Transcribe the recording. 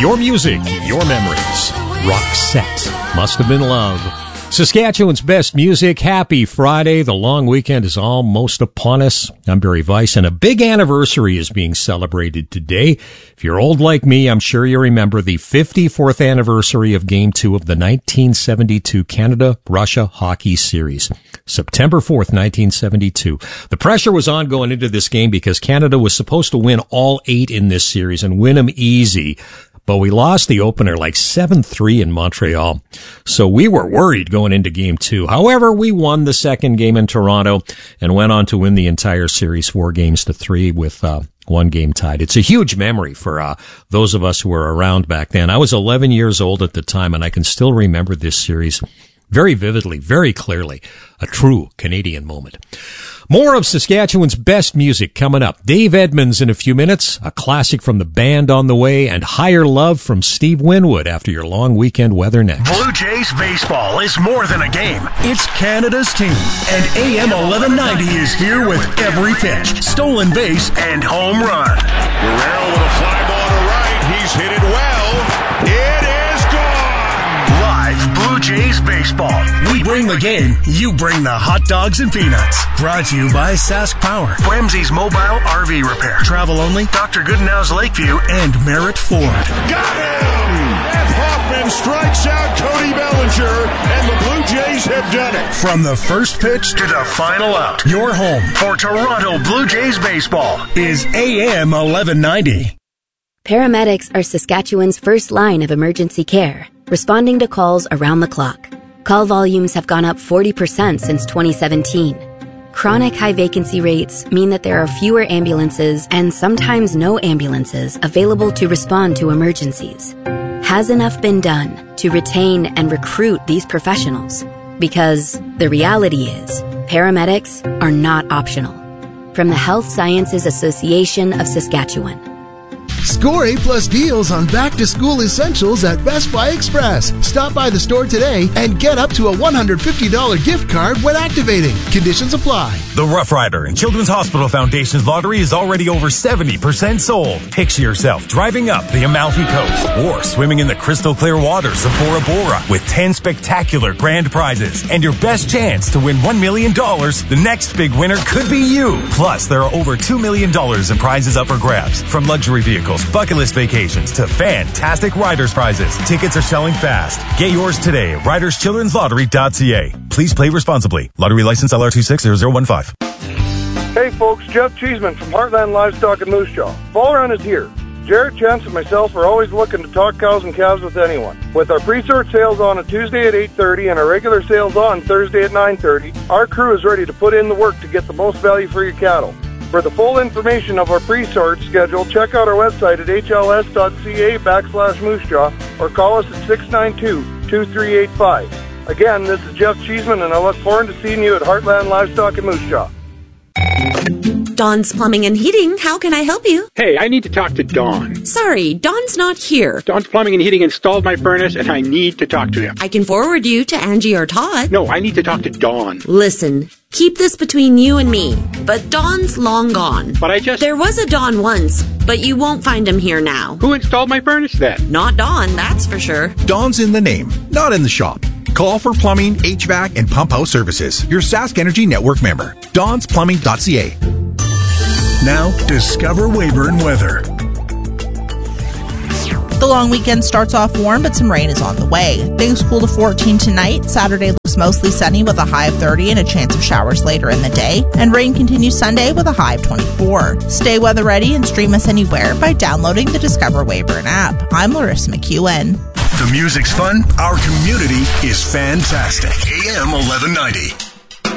Your music, your memories. Roxette, Must Have Been Love. Saskatchewan's best music. Happy Friday. The long weekend is almost upon us. I'm Barry Weiss, and a big anniversary is being celebrated today. If you're old like me, I'm sure you remember the 54th anniversary of Game 2 of the 1972 Canada-Russia Hockey Series. September 4th, 1972. The pressure was on going into this game because Canada was supposed to win all 8 in this series and win them easy. But we lost the opener like 7-3 in Montreal. So we were worried going into Game 2. However, we won the second game in Toronto and went on to win the entire series 4-3 with one game tied. It's a huge memory for those of us who were around back then. I was 11 years old at the time, and I can still remember this series very vividly, very clearly. A true Canadian moment. More of Saskatchewan's best music coming up. Dave Edmunds in a few minutes, a classic from the band on the way, and Higher Love from Steve Winwood after your long weekend weather next. Blue Jays baseball is more than a game. It's Canada's team, and AM 1190 is here with every pitch, stolen base, and home run. Guerrero with a fly ball to right. He's hit it well. It is gone. Live Blue Jays baseball. We bring the game. You bring the hot dogs and peanuts. Brought to you by Sask Power, Ramsey's Mobile RV Repair, Travel Only, Dr. Goodenow's Lakeview, and Merritt Ford. Got him! F. Hoffman strikes out Cody Bellinger, and the Blue Jays have done it. From the first pitch to the final out, your home for Toronto Blue Jays baseball is AM 1190. Paramedics are Saskatchewan's first line of emergency care, responding to calls around the clock. Call volumes have gone up 40% since 2017. Chronic high vacancy rates mean that there are fewer ambulances and sometimes no ambulances available to respond to emergencies. Has enough been done to retain and recruit these professionals? Because the reality is, paramedics are not optional. From the Health Sciences Association of Saskatchewan. Score A+ deals on back-to-school essentials at Best Buy Express. Stop by the store today and get up to a $150 gift card when activating. Conditions apply. The Rough Rider and Children's Hospital Foundation's lottery is already over 70% sold. Picture yourself driving up the Amalfi Coast or swimming in the crystal clear waters of Bora Bora with 10 spectacular grand prizes. And your best chance to win $1 million, the next big winner could be you. Plus, there are over $2 million in prizes up for grabs, from luxury vehicles, bucket list vacations to fantastic Riders prizes. Tickets are selling fast. Get yours today at riderschildrenslottery.ca. Please play responsibly. Lottery license LR260015. Hey folks, Jeff Cheeseman from Heartland Livestock in Moose Jaw. Fall Run is here. Jared, Chance, and myself are always looking to talk cows and calves with anyone. With our pre-sort sales on a Tuesday at 8:30 and our regular sales on Thursday at 9:30, our crew is ready to put in the work to get the most value for your cattle. For the full information of our pre-sort schedule, check out our website at hls.ca/Moose Jaw or call us at 692-2385. Again, this is Jeff Cheeseman, and I look forward to seeing you at Heartland Livestock in Moose Jaw. Dawn's Plumbing and Heating, how can I help you? Hey, I need to talk to Dawn. Sorry, Dawn's not here. Dawn's Plumbing and Heating installed my furnace, and I need to talk to him. I can forward you to Angie or Todd. No, I need to talk to Dawn. Listen, keep this between you and me, but Dawn's long gone. But There was a Dawn once, but you won't find him here now. Who installed my furnace then? Not Dawn, that's for sure. Dawn's in the name, not in the shop. Call for plumbing, HVAC, and pump house services. Your Sask Energy Network member. DawnsPlumbing.ca. Now, discover Weyburn weather. The long weekend starts off warm, but some rain is on the way. Things cool to 14 tonight. Saturday looks mostly sunny with a high of 30 and a chance of showers later in the day. And rain continues Sunday with a high of 24. Stay weather ready and stream us anywhere by downloading the Discover Weyburn app. I'm Larissa McEwen. The music's fun. Our community is fantastic. AM 1190.